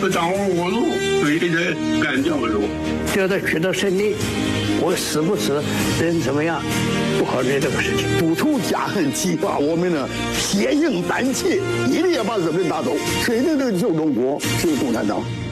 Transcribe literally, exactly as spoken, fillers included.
不掌握我路，对人干掉路。 觉得取得胜利，我死不死，人怎么样，不考虑这个事情。 补充加恨激发我们呢血性胆怯，一定要把日本人打走。谁能拯救中国？只有共产党。